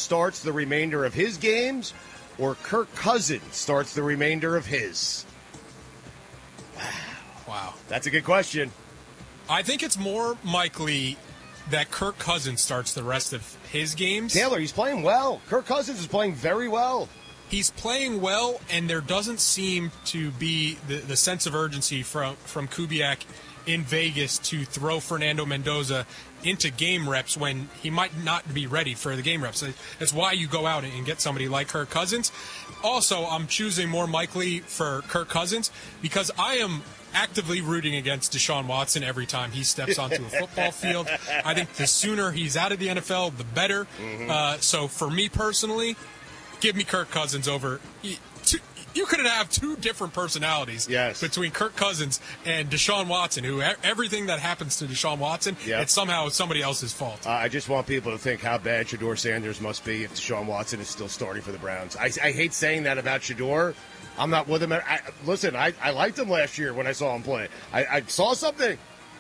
starts the remainder of his games or Kirk Cousins starts the remainder of his? Wow. That's a good question. I think it's more likely that Kirk Cousins starts the rest of his games. Taylor, he's playing well. Kirk Cousins is playing very well. He's playing well, and there doesn't seem to be the sense of urgency from Kubiak in Vegas to throw Fernando Mendoza into game reps when he might not be ready for the game reps. That's why you go out and get somebody like Kirk Cousins. Also, I'm choosing more likely for Kirk Cousins because I am actively rooting against Deshaun Watson every time he steps onto a football field. I think the sooner he's out of the NFL, the better. So for me personally, give me Kirk Cousins over. You could have two different personalities between Kirk Cousins and Deshaun Watson, who everything that happens to Deshaun Watson, it's somehow somebody else's fault. I just want people to think how bad Shedeur Sanders must be if Deshaun Watson is still starting for the Browns. I hate saying that about Shedeur. I'm not with him. Listen, I liked him last year when I saw him play. I saw something.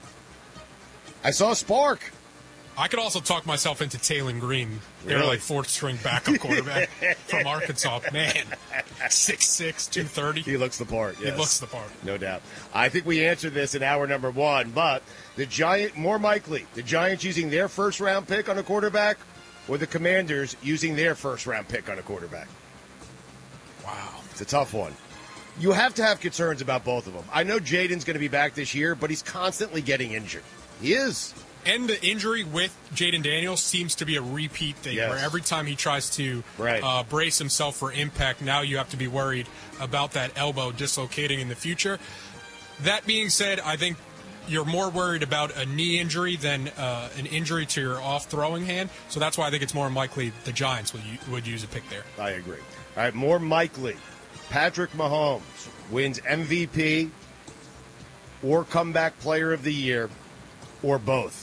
I saw a spark. I could also talk myself into Taylon Green. They're like fourth-string backup quarterback from Arkansas. Man, 6'6", 230. He looks the part, yes. He looks the part. No doubt. I think we answered this in hour number one, but more likely, the Giants using their first-round pick on a quarterback or the Commanders using their first-round pick on a quarterback? Wow. It's a tough one. You have to have concerns about both of them. I know Jaden's going to be back this year, but he's constantly getting injured. He is. And the injury with Jaden Daniels seems to be a repeat thing, where every time he tries to brace himself for impact, now you have to be worried about that elbow dislocating in the future. That being said, I think you're more worried about a knee injury than an injury to your off-throwing hand, so that's why I think it's more likely the Giants would use a pick there. I agree. All right, more likely, Patrick Mahomes wins MVP or comeback player of the year or both.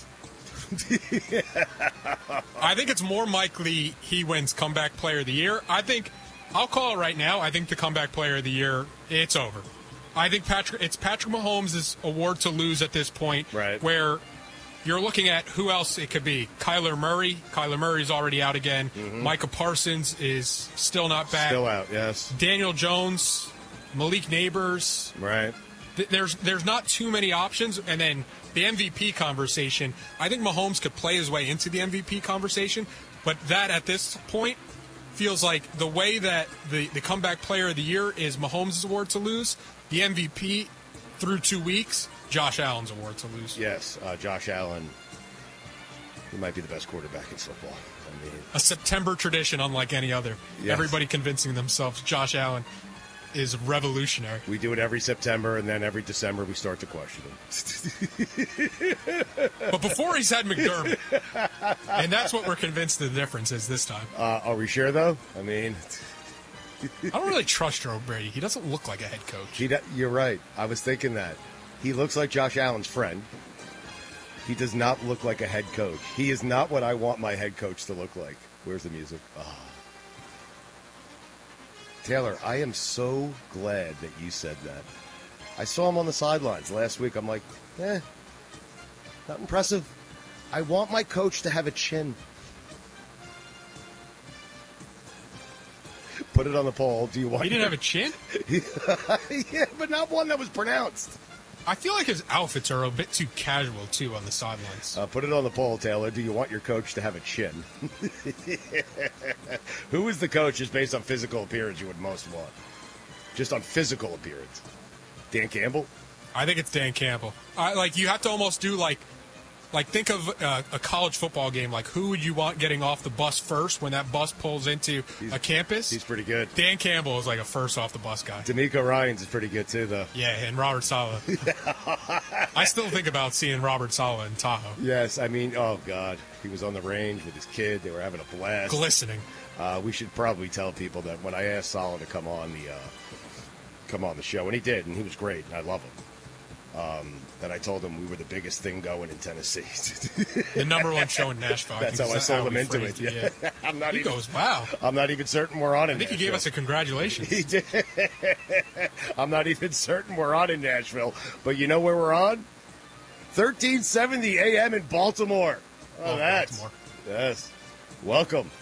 I think it's more likely he wins comeback player of the year. I'll call it right now. I think the comeback player of the year, it's over. I think it's Patrick Mahomes' award to lose at this point, where you're looking at who else it could be. Kyler Murray. Kyler Murray's already out again. Micah Parsons is still not back. Still out, yes. Daniel Jones, Malik Neighbors. Right. There's not too many options, and then the MVP conversation, I think Mahomes could play his way into the MVP conversation, but that at this point feels like the way that the comeback player of the year is Mahomes' award to lose, the MVP through 2 weeks, Josh Allen's award to lose. Yes, Josh Allen, he might be the best quarterback in football. I mean, a September tradition unlike any other. Yes. Everybody convincing themselves Josh Allen is revolutionary. We do it every September, and then every December we start to question him. But before he's had McDermott, and that's what we're convinced the difference is this time. Are we sure, though? I mean, I don't really trust Joe Brady. He doesn't look like a head coach. You're right. I was thinking that. He looks like Josh Allen's friend. He does not look like a head coach. He is not what I want my head coach to look like. Where's the music? Oh. Taylor, I am so glad that you said that. I saw him on the sidelines last week. I'm like, not impressive. I want my coach to have a chin. Put it on the poll. Do you want? He didn't have a chin? Yeah, but not one that was pronounced. I feel like his outfits are a bit too casual, too, on the sidelines. Put it on the poll, Taylor. Do you want your coach to have a chin? Who is the coach just based on physical appearance you would most want? Just on physical appearance. Dan Campbell? I think it's Dan Campbell. You have to almost do, think of a college football game. Like, who would you want getting off the bus first when that bus pulls into a campus? He's pretty good. Dan Campbell is like a first off the bus guy. D'Amico Ryans is pretty good, too, though. Yeah, and Robert Saleh. I still think about seeing Robert Saleh in Tahoe. Yes, I mean, oh, God. He was on the range with his kid. They were having a blast. Glistening. We should probably tell people that when I asked Saleh to come on the show, and he did, and he was great, and I love him. That I told him we were the biggest thing going in Tennessee. The number one show in Nashville. That's how I sold him into it. Yeah. He goes, wow. I'm not even certain we're on in Nashville. I think he gave us a congratulations. He did. I'm not even certain we're on in Nashville. But you know where we're on? 1370 AM in Baltimore. Oh, that. Baltimore. Yes. Welcome.